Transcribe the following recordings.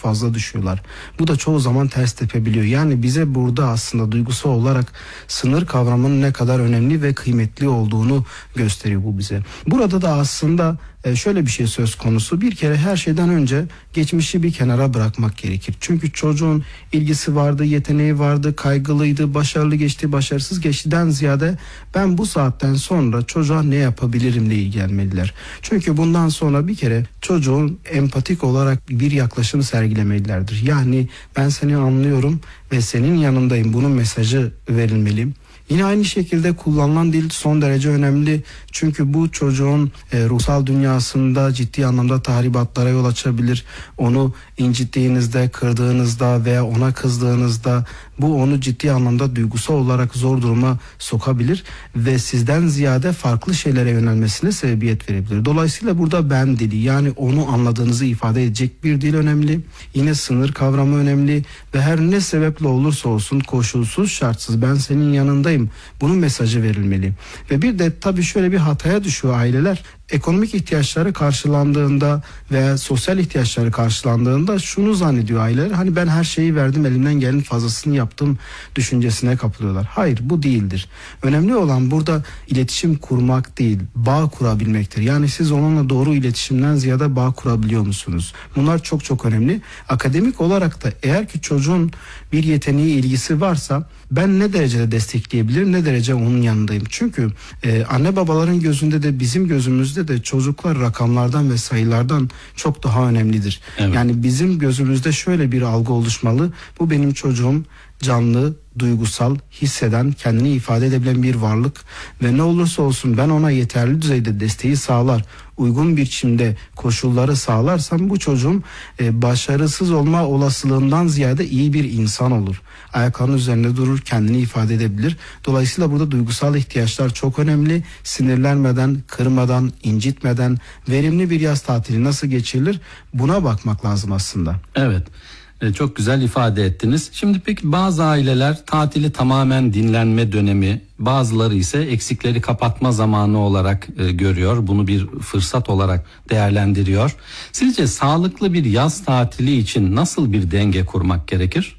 fazla düşüyorlar. Bu da çoğu zaman ters tepebiliyor. Yani bize burada aslında duygusal olarak sınır kavramının ne kadar önemli ve kıymetli olduğunu gösteriyor bu bize. Burada da aslında şöyle bir şey söz konusu. Bir kere her şeyden önce geçmişi bir kenara bırakmak gerekir. Çünkü çocuğun ilgisi vardı, yeteneği vardı, kaygılıydı, başarılı geçti, başarısız geçtiden ziyade ben bu saatten sonra çocuğa ne yapabilirimle ilgilenmeliler. Çünkü bundan sonra bir kere çocuğun empatik olarak bir yaklaşım sergilemelilerdir. Yani ben seni anlıyorum ve senin yanındayım. Bunun mesajı verilmeli. Yine aynı şekilde kullanılan dil son derece önemli. Çünkü bu çocuğun ruhsal dünyasında ciddi anlamda tahribatlara yol açabilir. Onu incittiğinizde, kırdığınızda veya ona kızdığınızda bu onu ciddi anlamda duygusal olarak zor duruma sokabilir ve sizden ziyade farklı şeylere yönelmesine sebebiyet verebilir. Dolayısıyla burada ben dili, yani onu anladığınızı ifade edecek bir dil önemli. Yine sınır kavramı önemli ve her ne sebeple olursa olsun koşulsuz şartsız ben senin yanındayım. Bunun mesajı verilmeli. Ve bir de tabii şöyle bir hataya düşüyor aileler. Ekonomik ihtiyaçları karşılandığında veya sosyal ihtiyaçları karşılandığında şunu zannediyor aileler. Hani ben her şeyi verdim, elimden gelen fazlasını yaptım düşüncesine kapılıyorlar. Hayır, bu değildir. Önemli olan burada iletişim kurmak değil, bağ kurabilmektir. Yani siz onunla doğru iletişimden ziyade bağ kurabiliyor musunuz? Bunlar çok çok önemli. Akademik olarak da eğer ki çocuğun bir yeteneği, ilgisi varsa ben ne derecede destekleyebilirim, ne derece onun yanındayım. Çünkü anne babaların gözünde de bizim gözümüzde de çocuklar rakamlardan ve sayılardan çok daha önemlidir. Evet. Yani bizim gözümüzde şöyle bir algı oluşmalı. Bu benim çocuğum canlı, duygusal, hisseden, kendini ifade edebilen bir varlık ve ne olursa olsun ben ona yeterli düzeyde desteği sağlar, uygun biçimde koşulları sağlarsam bu çocuğum başarısız olma olasılığından ziyade iyi bir insan olur. Ayaklarının üzerinde durur, kendini ifade edebilir. Dolayısıyla burada duygusal ihtiyaçlar çok önemli. Sinirlenmeden, kırmadan, incitmeden verimli bir yaz tatili nasıl geçirilir? Buna bakmak lazım aslında. Evet. Çok güzel ifade ettiniz. Şimdi peki bazı aileler tatili tamamen dinlenme dönemi, bazıları ise eksikleri kapatma zamanı olarak görüyor. Bunu bir fırsat olarak değerlendiriyor. Sizce sağlıklı bir yaz tatili için nasıl bir denge kurmak gerekir?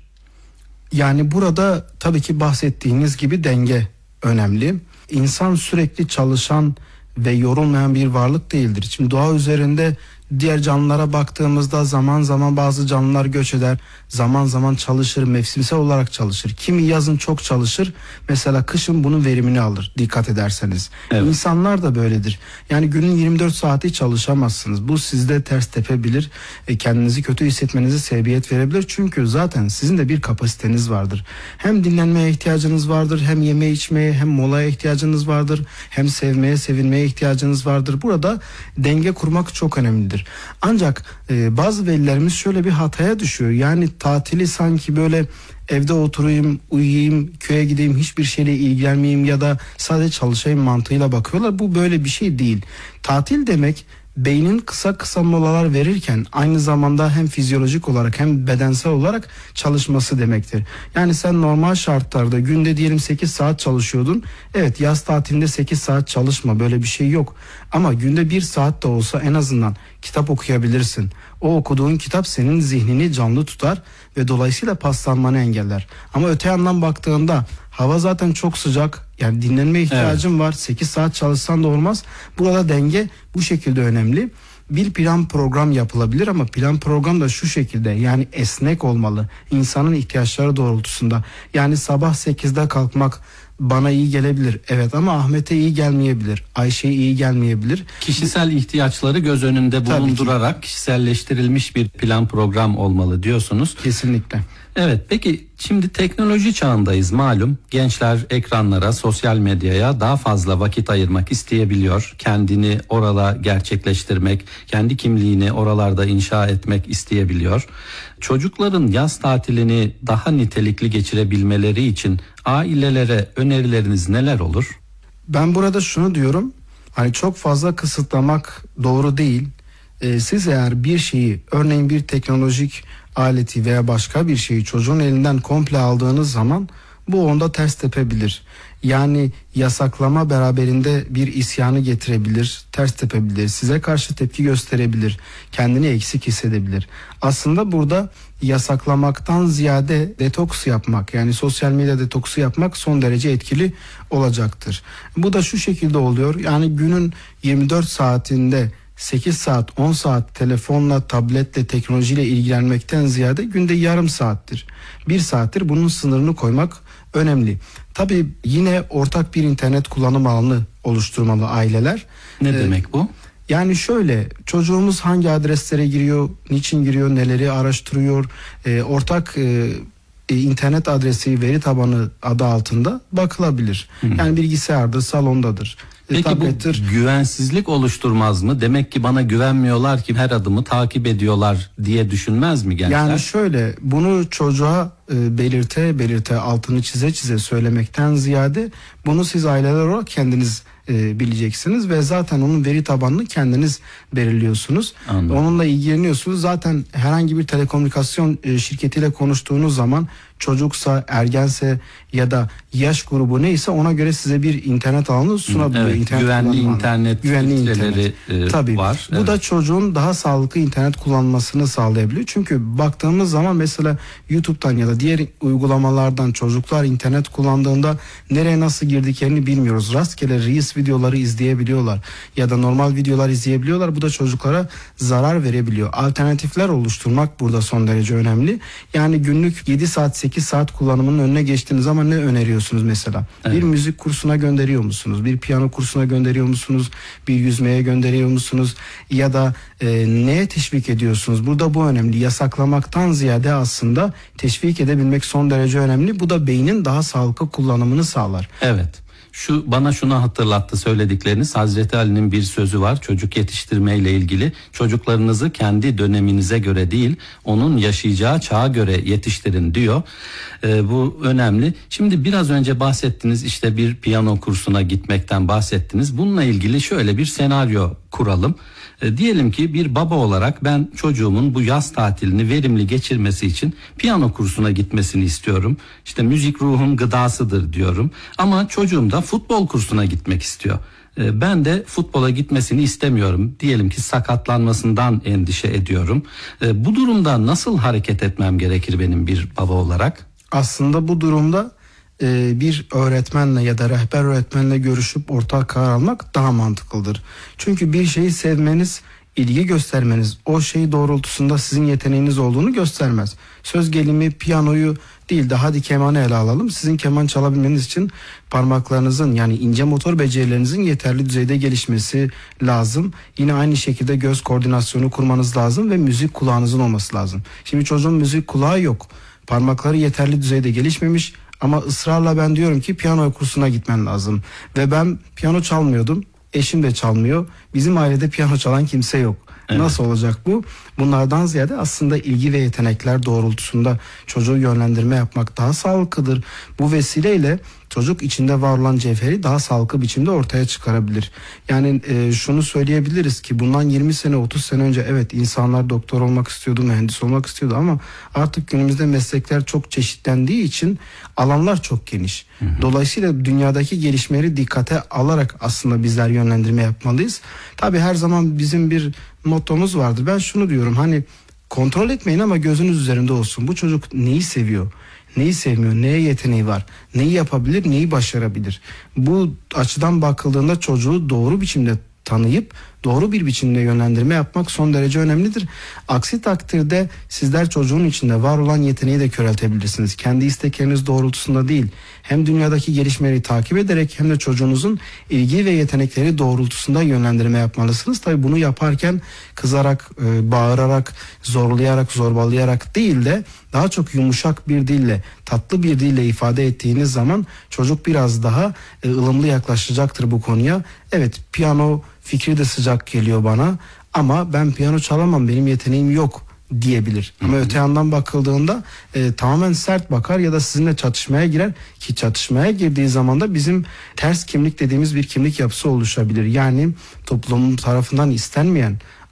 Yani burada tabii ki bahsettiğiniz gibi denge önemli. İnsan sürekli çalışan ve yorulmayan bir varlık değildir. Şimdi doğa üzerinde diğer canlılara baktığımızda zaman zaman bazı canlılar göç eder, zaman zaman çalışır, mevsimsel olarak çalışır. Kimi yazın çok çalışır, mesela kışın bunun verimini alır dikkat ederseniz. Evet. İnsanlar da böyledir. Yani günün 24 saati çalışamazsınız. Bu sizde ters tepebilir, kendinizi kötü hissetmenize sebebiyet verebilir. Çünkü zaten sizin de bir kapasiteniz vardır. Hem dinlenmeye ihtiyacınız vardır, hem yeme içmeye, hem molaya ihtiyacınız vardır, hem sevmeye, sevilmeye ihtiyacınız vardır. Burada denge kurmak çok önemlidir. Ancak bazı velilerimiz şöyle bir hataya düşüyor. Yani tatili sanki böyle evde oturayım, uyuyayım, köye gideyim, hiçbir şeyle ilgilenmeyeyim ya da sadece çalışayım mantığıyla bakıyorlar. Bu böyle bir şey değil. Tatil demek beynin kısa kısa molalar verirken aynı zamanda hem fizyolojik olarak hem bedensel olarak çalışması demektir. Yani sen normal şartlarda günde diyelim 8 saat çalışıyordun. Evet, yaz tatilinde 8 saat çalışma, böyle bir şey yok. Ama günde 1 saat de olsa en azından kitap okuyabilirsin. O okuduğun kitap senin zihnini canlı tutar ve dolayısıyla paslanmanı engeller. Ama öte yandan baktığında hava zaten çok sıcak. Yani dinlenme ihtiyacın var. 8 saat çalışsan da olmaz. Burada denge bu şekilde önemli. Bir plan program yapılabilir ama plan program da şu şekilde, yani esnek olmalı. İnsanın ihtiyaçları doğrultusunda. Yani sabah 8'de kalkmak bana iyi gelebilir. Evet, ama Ahmet'e iyi gelmeyebilir. Ayşe'ye iyi gelmeyebilir. Kişisel ihtiyaçları göz önünde bulundurarak kişiselleştirilmiş bir plan program olmalı diyorsunuz. Kesinlikle. Evet, peki şimdi teknoloji çağındayız malum. Gençler ekranlara, sosyal medyaya daha fazla vakit ayırmak isteyebiliyor. Kendini orada gerçekleştirmek, kendi kimliğini oralarda inşa etmek isteyebiliyor. Çocukların yaz tatilini daha nitelikli geçirebilmeleri için ailelere önerileriniz neler olur? Ben burada şunu diyorum. Hani çok fazla kısıtlamak doğru değil. Siz eğer bir şeyi, örneğin bir teknolojik aleti veya başka bir şeyi çocuğun elinden komple aldığınız zaman bu onda ters tepebilir. Yani yasaklama beraberinde bir isyanı getirebilir, ters tepebilir, size karşı tepki gösterebilir, kendini eksik hissedebilir. Aslında burada yasaklamaktan ziyade detoks yapmak, yani sosyal medya detoksu yapmak son derece etkili olacaktır. Bu da şu şekilde oluyor, yani günün 24 saatinde 8 saat 10 saat telefonla, tabletle, teknolojiyle ilgilenmekten ziyade günde yarım saattir, 1 saattir bunun sınırını koymak önemli. Tabii yine ortak bir internet kullanım alanı oluşturmalı aileler. Ne demek bu? Yani şöyle, çocuğumuz hangi adreslere giriyor, niçin giriyor, neleri araştırıyor, ortak internet adresi, veri tabanı adı altında bakılabilir. Yani bilgisayarda, salondadır. Peki tablettir. Bu güvensizlik oluşturmaz mı? Demek ki bana güvenmiyorlar ki her adımı takip ediyorlar diye düşünmez mi gençler? Yani şöyle, bunu çocuğa belirte altını çize söylemekten ziyade bunu siz aileler olarak kendiniz bileceksiniz ve zaten onun veri tabanını kendiniz belirliyorsunuz. Anladım. Onunla ilgileniyorsunuz. Zaten herhangi bir telekomünikasyon şirketiyle konuştuğunuz zaman, çocuksa, ergense ya da yaş grubu neyse ona göre size bir internet alanı sunabiliyor. Evet, güvenli internet filtreleri Tabii. var. Bu da çocuğun daha sağlıklı internet kullanmasını sağlayabiliyor. Çünkü baktığımız zaman mesela YouTube'dan ya da diğer uygulamalardan çocuklar internet kullandığında nereye nasıl girdiklerini bilmiyoruz. Rastgele Reels videoları izleyebiliyorlar ya da normal videolar izleyebiliyorlar. Bu da çocuklara zarar verebiliyor. Alternatifler oluşturmak burada son derece önemli. Yani günlük 7 saat 8 saat kullanımının önüne geçtiğiniz zaman ne öneriyorsunuz mesela? Evet. Bir müzik kursuna gönderiyor musunuz? Bir piyano kursuna gönderiyor musunuz? Bir yüzmeye gönderiyor musunuz? Ya da neye teşvik ediyorsunuz? Burada bu önemli. Yasaklamaktan ziyade aslında teşvik edebilmek son derece önemli. Bu da beynin daha sağlıklı kullanımını sağlar. Evet. Bana şunu hatırlattı söyledikleriniz. Hazreti Ali'nin bir sözü var çocuk yetiştirmeyle ilgili. Çocuklarınızı kendi döneminize göre değil, onun yaşayacağı çağa göre yetiştirin diyor. Bu önemli. Şimdi biraz önce bahsettiniz, işte bir piyano kursuna gitmekten bahsettiniz. Bununla ilgili şöyle bir senaryo kuralım. Diyelim ki bir baba olarak ben çocuğumun bu yaz tatilini verimli geçirmesi için piyano kursuna gitmesini istiyorum. İşte müzik ruhun gıdasıdır diyorum. Ama çocuğum da futbol kursuna gitmek istiyor. Ben de futbola gitmesini istemiyorum. Diyelim ki sakatlanmasından endişe ediyorum. Bu durumda nasıl hareket etmem gerekir benim bir baba olarak? Aslında bu durumda bir öğretmenle ya da rehber öğretmenle görüşüp ortak karar almak daha mantıklıdır. Çünkü bir şeyi sevmeniz, ilgi göstermeniz o şey doğrultusunda sizin yeteneğiniz olduğunu göstermez. Söz gelimi piyanoyu değil de hadi kemanı ele alalım. Sizin keman çalabilmeniz için parmaklarınızın, yani ince motor becerilerinizin yeterli düzeyde gelişmesi lazım. Yine aynı şekilde göz koordinasyonu kurmanız lazım ve müzik kulağınızın olması lazım. Şimdi çocuğun müzik kulağı yok. Parmakları yeterli düzeyde gelişmemiş. Ama ısrarla ben diyorum ki piyano kursuna gitmen lazım. Ve ben piyano çalmıyordum. Eşim de çalmıyor. Bizim ailede piyano çalan kimse yok. Evet. Nasıl olacak bu? Bunlardan ziyade aslında ilgi ve yetenekler doğrultusunda çocuğu yönlendirme yapmak daha sağlıklıdır. Bu vesileyle çocuk içinde var olan cevheri daha sağlıklı biçimde ortaya çıkarabilir. Yani şunu söyleyebiliriz ki bundan 20 sene 30 sene önce evet insanlar doktor olmak istiyordu, mühendis olmak istiyordu ama artık günümüzde meslekler çok çeşitlendiği için alanlar çok geniş. Dolayısıyla dünyadaki gelişmeleri dikkate alarak aslında bizler yönlendirme yapmalıyız. Tabii her zaman bizim bir mottomuz vardır. Ben şunu diyorum, hani kontrol etmeyin ama gözünüz üzerinde olsun. Bu çocuk neyi seviyor? Neyi sevmiyor, neye yeteneği var, neyi yapabilir, neyi başarabilir. Bu açıdan bakıldığında çocuğu doğru biçimde tanıyıp doğru bir biçimde yönlendirme yapmak son derece önemlidir. Aksi takdirde sizler çocuğun içinde var olan yeteneği de köreltebilirsiniz. Kendi istekleriniz doğrultusunda değil, hem dünyadaki gelişmeleri takip ederek hem de çocuğunuzun ilgi ve yetenekleri doğrultusunda yönlendirme yapmalısınız. Tabii bunu yaparken kızarak, bağırarak, zorlayarak, zorbalayarak değil de daha çok yumuşak bir dille, tatlı bir dille ifade ettiğiniz zaman çocuk biraz daha ılımlı yaklaşacaktır bu konuya. Evet, piyano fikri de sıcak geliyor bana ama ben piyano çalamam, benim yeteneğim yok diyebilir. Ama öte yandan bakıldığında tamamen sert bakar ya da sizinle çatışmaya girer ki çatışmaya girdiği zaman da bizim ters kimlik dediğimiz bir kimlik yapısı oluşabilir. Yani toplum tarafından istenmeyen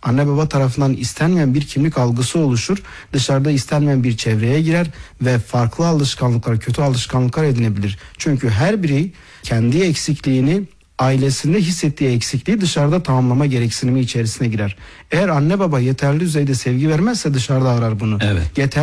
anne baba tarafından istenmeyen bir kimlik algısı oluşur. Dışarıda istenmeyen bir çevreye girer ve farklı alışkanlıklar, kötü alışkanlıklar edinebilir. Çünkü her birey kendi eksikliğini, ailesinde hissettiği eksikliği dışarıda tamamlama gereksinimi içerisine girer. Eğer anne baba yeterli düzeyde sevgi vermezse dışarıda arar bunu. Evet.